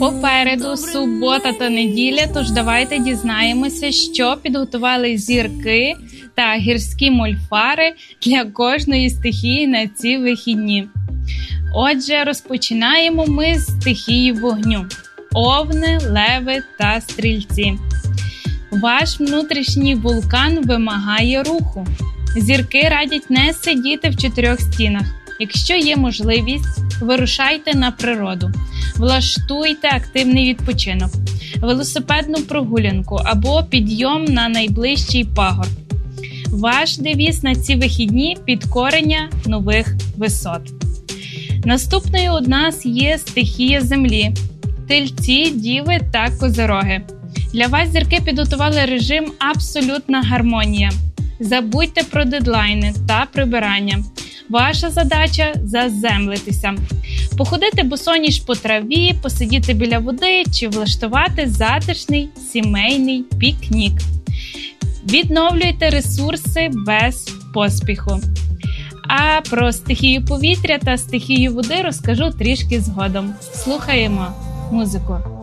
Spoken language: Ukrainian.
Попереду субота та неділя, тож давайте дізнаємося, що підготували зірки та гірські мольфари для кожної стихії на ці вихідні. Отже, розпочинаємо ми з стихії вогню – Овни, Леви та Стрільці. Ваш внутрішній вулкан вимагає руху. Зірки радять не сидіти в чотирьох стінах. Якщо є можливість, вирушайте на природу. Влаштуйте активний відпочинок, велосипедну прогулянку або підйом на найближчий пагорб. Ваш девіз на ці вихідні – підкорення нових висот. Наступною у нас є стихія землі – Тельці, Діви та Козироги. Для вас зірки підготували режим «Абсолютна гармонія». Забудьте про дедлайни та прибирання. Ваша задача – заземлитися. Походити босоніж по траві, посидіти біля води чи влаштувати затишний сімейний пікнік. Відновлюйте ресурси без поспіху. А про стихію повітря та стихію води розкажу трішки згодом. Слухаємо музику.